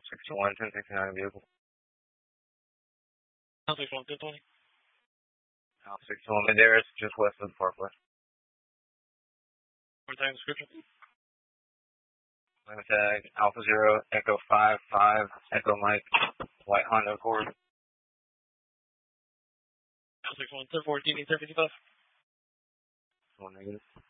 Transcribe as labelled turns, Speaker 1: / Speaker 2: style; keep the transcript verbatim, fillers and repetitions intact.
Speaker 1: sixty-one, ten sixty-nine vehicle.
Speaker 2: Alpha sixty-one, ten twenty.
Speaker 1: Alpha sixty-one, Medeiros, just west of the Parkway.
Speaker 2: More time description.
Speaker 1: Limit tag, Alpha Zero, Echo five five, Echo Mike, white Honda Accord.
Speaker 2: Alpha sixty-one, ten fourteen, ten fifty-five.
Speaker 1: One negative.